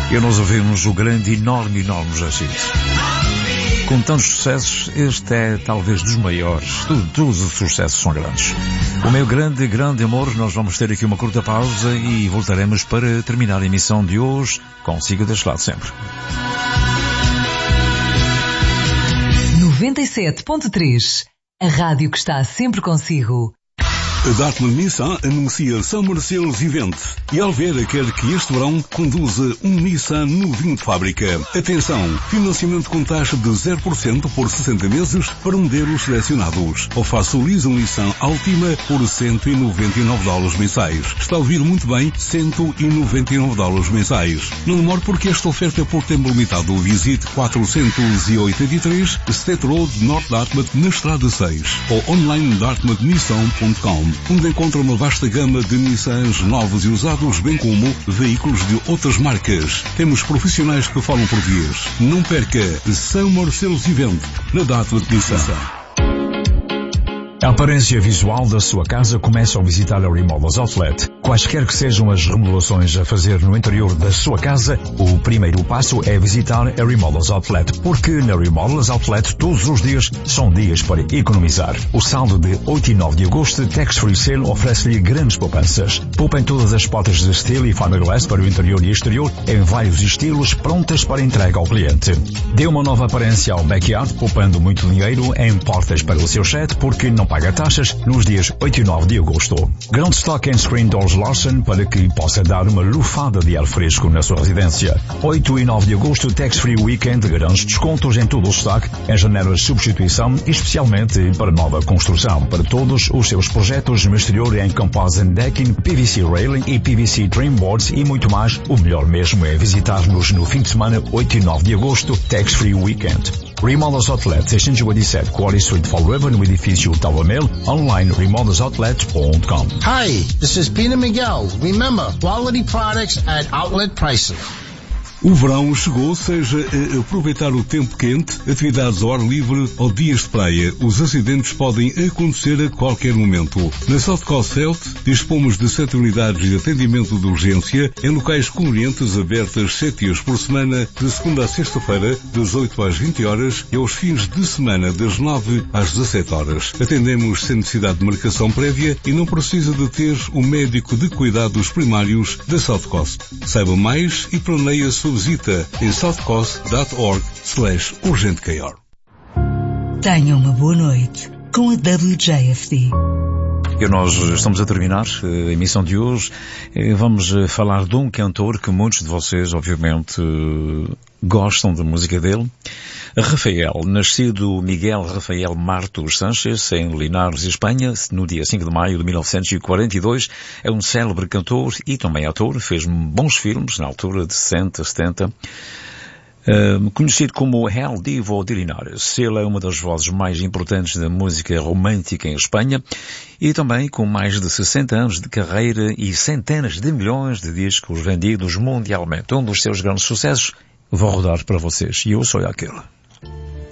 E nós ouvimos o grande, enorme Jacinto. Com tantos sucessos, este é talvez dos maiores. Todos os sucessos são grandes. O meu grande amor, nós vamos ter aqui uma curta pausa e voltaremos para terminar a emissão de hoje. Consigo deste lado sempre. 97.3, a rádio que está sempre consigo. A Dartmouth Nissan anuncia Summer Sales Event e a Alvera quer que este verão conduza um Nissan novinho de fábrica. Atenção, financiamento com taxa de 0% por 60 meses para modelos selecionados. Ou faça o lease um Nissan Altima por $199 mensais. Está a ouvir muito bem, $199 mensais. Não demore porque esta oferta é por tempo limitado. Visite 483 State Road, North Dartmouth, na Estrada 6 ou online dartmouthnissan.com, onde encontra uma vasta gama de Nissans novos e usados, bem como veículos de outras marcas. Temos profissionais que falam português. Não perca Summer Sales Event na Dartmouth Nissan. A aparência visual da sua casa começa ao visitar a Remodels Outlet. Quaisquer que sejam as remodelações a fazer no interior da sua casa, o primeiro passo é visitar a Remodels Outlet, porque na Remodels Outlet todos os dias são dias para economizar. O saldo de 8 e 9 de agosto, Tax Free Sale, oferece-lhe grandes poupanças. Poupem todas as portas de steel e fiberglass para o interior e exterior em vários estilos, prontas para entrega ao cliente. Dê uma nova aparência ao backyard, poupando muito dinheiro em portas para o seu shed, porque não paga taxas nos dias 8 e 9 de agosto. Grande stock em Screen Doors Larsen para que possa dar uma lufada de ar fresco na sua residência. 8 e 9 de agosto, Tax Free Weekend, grandes descontos em todo o stock, em janelas de substituição e especialmente para nova construção. Para todos os seus projetos no exterior em composite decking, PVC railing e PVC trim boards e muito mais, o melhor mesmo é visitar-nos no fim de semana 8 e 9 de agosto, Tax Free Weekend. Remodels Outlet, 687 Quarry Street, Fall River, no edifício Tower Mill, online remodelsoutlet.com. Hi, this is Peter Miguel. Remember, quality products at outlet pricing. O verão chegou, seja a aproveitar o tempo quente, atividades ao ar livre ou dias de praia. Os acidentes podem acontecer a qualquer momento. Na South Coast Health dispomos de 7 unidades de atendimento de urgência em locais convenientes abertas 7 dias por semana, de segunda a sexta-feira, das 8 às 20 horas e aos fins de semana, das 9 às 17 horas. Atendemos sem necessidade de marcação prévia e não precisa de ter um médico de cuidados primários da South Coast. Saiba mais e planeie a sua visita em southcoast.org/urgentecare. Tenha uma boa noite com a WJFD. E nós estamos a terminar a emissão de hoje. Vamos falar de um cantor que muitos de vocês, obviamente, gostam da música dele. Rafael, nascido Miguel Rafael Martos Sánchez, em Linares, Espanha, no dia 5 de maio de 1942, é um célebre cantor e também ator, fez bons filmes na altura de 60, 70, conhecido como El Divo de Linares. Ele é uma das vozes mais importantes da música romântica em Espanha e também com mais de 60 anos de carreira e centenas de milhões de discos vendidos mundialmente. Um dos seus grandes sucessos vou rodar para vocês. E eu sou aquele.